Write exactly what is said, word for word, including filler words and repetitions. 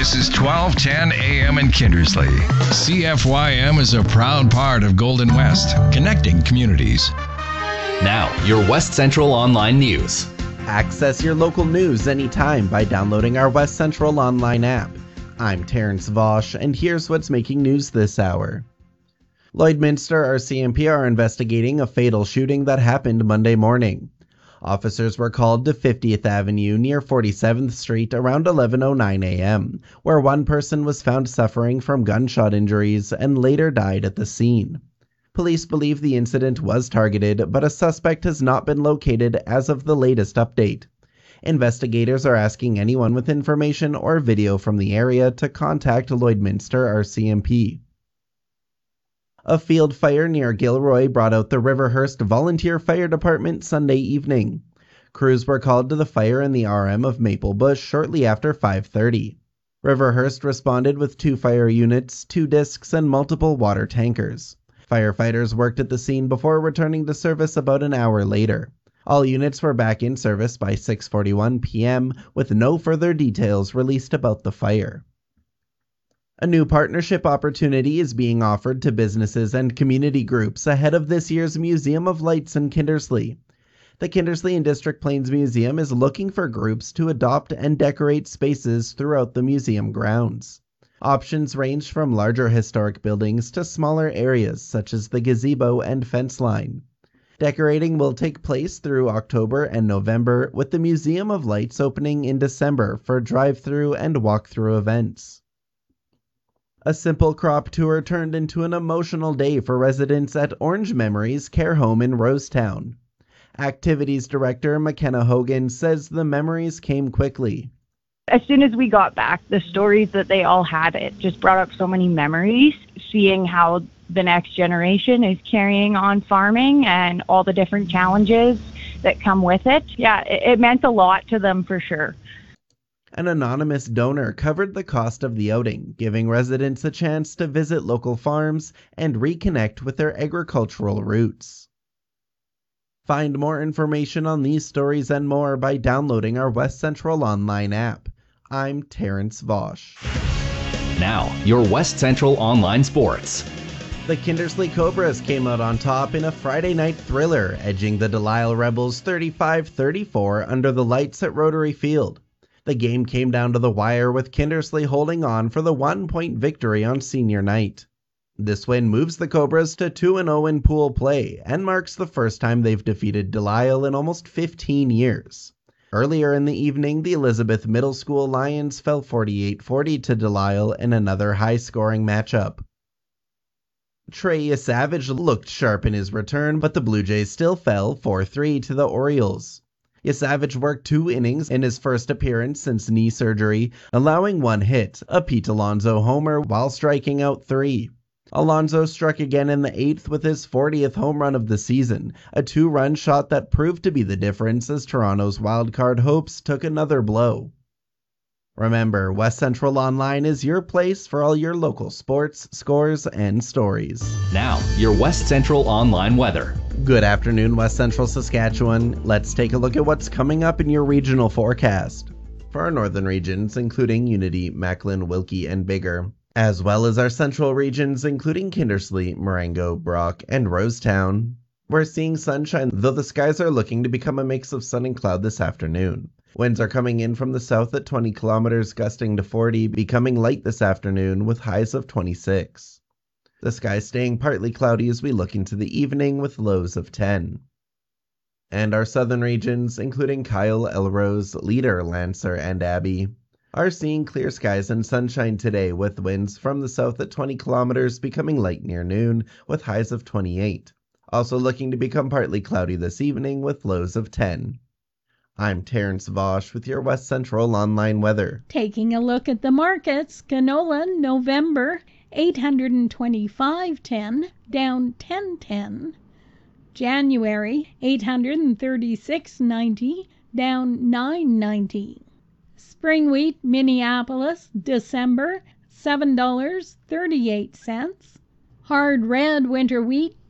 This is twelve ten A M in Kindersley. C F Y M is a proud part of Golden West, connecting communities. Now, your West Central Online News. Access your local news anytime by downloading our West Central Online app. I'm Terrence Vosch, and here's what's making news this hour. Lloydminster R C M P are investigating a fatal shooting that happened Monday morning. Officers were called to fiftieth Avenue near forty-seventh Street around eleven oh nine A M, where one person was found suffering from gunshot injuries and later died at the scene. Police believe the incident was targeted, but a suspect has not been located as of the latest update. Investigators are asking anyone with information or video from the area to contact Lloydminster R C M P. A field fire near Gilroy brought out the Riverhurst Volunteer Fire Department Sunday evening. Crews were called to the fire in the R M of Maple Bush shortly after five thirty. Riverhurst responded with two fire units, two discs, and multiple water tankers. Firefighters worked at the scene before returning to service about an hour later. All units were back in service by six forty-one p m, with no further details released about the fire. A new partnership opportunity is being offered to businesses and community groups ahead of this year's Museum of Lights in Kindersley. The Kindersley and District Plains Museum is looking for groups to adopt and decorate spaces throughout the museum grounds. Options range from larger historic buildings to smaller areas such as the gazebo and fence line. Decorating will take place through October and November, with the Museum of Lights opening in December for drive-through and walk-through events. A simple crop tour turned into an emotional day for residents at Orange Memories Care Home in Rosetown. Activities Director McKenna Hogan says the memories came quickly. As soon as we got back, the stories that they all had, it just brought up so many memories, seeing how the next generation is carrying on farming and all the different challenges that come with it. Yeah, it, it meant a lot to them for sure. An anonymous donor covered the cost of the outing, giving residents a chance to visit local farms and reconnect with their agricultural roots. Find more information on these stories and more by downloading our West Central Online app. I'm Terrence Vosch. Now, your West Central Online Sports. The Kindersley Cobras came out on top in a Friday night thriller, edging the Delisle Rebels thirty-five thirty-four under the lights at Rotary Field. The game came down to the wire, with Kindersley holding on for the one-point victory on senior night. This win moves the Cobras to two and oh in pool play and marks the first time they've defeated Delisle in almost fifteen years. Earlier in the evening, the Elizabeth Middle School Lions fell forty-eight forty to Delisle in another high-scoring matchup. Trey Savage looked sharp in his return, but the Blue Jays still fell four three to the Orioles. Savage worked two innings in his first appearance since knee surgery, allowing one hit, a Pete Alonso homer, while striking out three. Alonso struck again in the eighth with his fortieth home run of the season, a two-run shot that proved to be the difference as Toronto's wildcard hopes took another blow. Remember, West Central Online is your place for all your local sports, scores, and stories. Now, your West Central Online weather. Good afternoon, West Central Saskatchewan. Let's take a look at what's coming up in your regional forecast. For our northern regions, including Unity, Macklin, Wilkie, and Biggar, as well as our central regions, including Kindersley, Marengo, Brock, and Rosetown, we're seeing sunshine, though the skies are looking to become a mix of sun and cloud this afternoon. Winds are coming in from the south at twenty kilometers, gusting to forty, becoming light this afternoon with highs of twenty-six. The sky staying partly cloudy as we look into the evening with lows of ten. And our southern regions, including Kyle, Elrose, Leader, Lancer, and Abbey, are seeing clear skies and sunshine today, with winds from the south at twenty kilometers becoming light near noon with highs of twenty-eight. Also looking to become partly cloudy this evening with lows of ten. I'm Terrence Vosch with your West Central Online weather. Taking a look at the markets, canola November eight hundred twenty-five ten, down ten ten. January eight hundred thirty-six ninety, down nine ninety. Spring wheat Minneapolis December seven dollars and thirty-eight cents. Hard red winter wheat